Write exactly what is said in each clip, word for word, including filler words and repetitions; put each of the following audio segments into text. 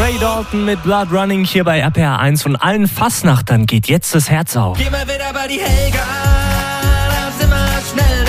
Ray Dalton mit Blood Running hier bei R P R eins und allen Fastnachtern geht jetzt das Herz auf. Geh mal wieder bei die Helga, da sind wir schnell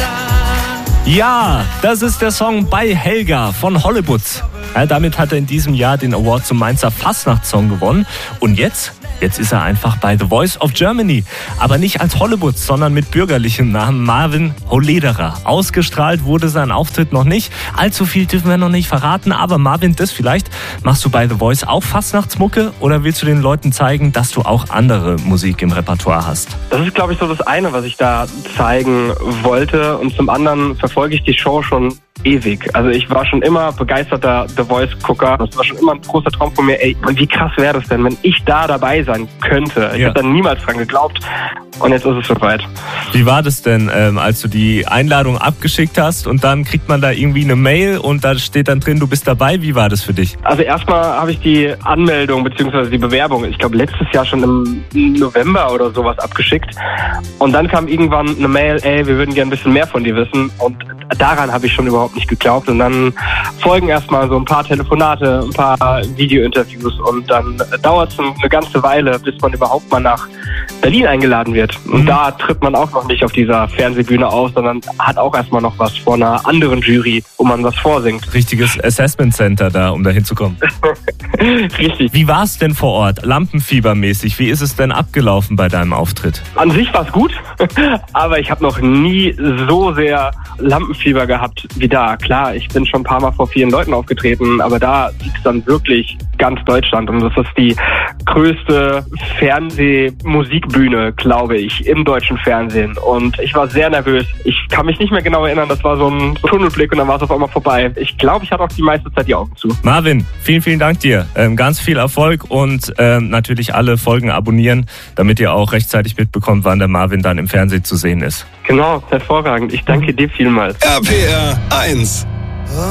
da. Ja, das ist der Song Bei Helga von Hollywood. Ja, damit hat er in diesem Jahr den Award zum Mainzer Fastnachtssong gewonnen. Und jetzt? Jetzt ist er einfach bei The Voice of Germany. Aber nicht als Hollywood, sondern mit bürgerlichem Namen Marvin Hollederer. Ausgestrahlt wurde sein Auftritt noch nicht. Allzu viel dürfen wir noch nicht verraten. Aber Marvin, das vielleicht. Machst du bei The Voice auch Fastnachtsmucke? Oder willst du den Leuten zeigen, dass du auch andere Musik im Repertoire hast? Das ist, glaube ich, so das eine, was ich da zeigen wollte. Und zum anderen verfolge ich die Show schon ewig. Also ich war schon immer begeisterter The Voice-Gucker. Das war schon immer ein großer Traum von mir. Ey, und wie krass wäre das denn, wenn ich da dabei sein könnte? Ich Ja. habe da niemals dran geglaubt. Und jetzt ist es soweit. Wie war das denn, ähm, als du die Einladung abgeschickt hast und dann kriegt man da irgendwie eine Mail und da steht dann drin, du bist dabei? Wie war das für dich? Also erstmal habe ich die Anmeldung bzw. die Bewerbung, ich glaube letztes Jahr schon im November oder sowas abgeschickt. Und dann kam irgendwann eine Mail, ey, wir würden gerne ein bisschen mehr von dir wissen. Und daran habe ich schon überhaupt nicht geglaubt. Und dann folgen erstmal so ein paar Telefonate, ein paar Videointerviews und dann dauert es eine ganze Weile, bis man überhaupt mal nach Berlin eingeladen wird. Und mhm. da tritt man auch noch nicht auf dieser Fernsehbühne auf, sondern hat auch erstmal noch was vor einer anderen Jury, wo man was vorsingt. Richtiges Assessment Center da, um da hinzukommen. Richtig. Wie war es denn vor Ort, lampenfiebermäßig? Wie ist es denn abgelaufen bei deinem Auftritt? An sich war es gut, aber ich habe noch nie so sehr Lampenfieber gehabt wie da. Klar, ich bin schon ein paar Mal vor vielen Leuten aufgetreten, aber da sieht es dann wirklich ganz Deutschland. Und das ist die größte Fernsehmusikbühne, glaube ich, im deutschen Fernsehen. Und ich war sehr nervös. Ich kann mich nicht mehr genau erinnern, das war so ein Tunnelblick und dann war es auf einmal vorbei. Ich glaube, ich hatte auch die meiste Zeit die Augen zu. Marvin, vielen, vielen Dank dir. Ähm, ganz viel Erfolg und ähm, natürlich alle Folgen abonnieren, damit ihr auch rechtzeitig mitbekommt, wann der Marvin dann im Fernsehen zu sehen ist. Genau, hervorragend. Ich danke dir vielmals. R P R eins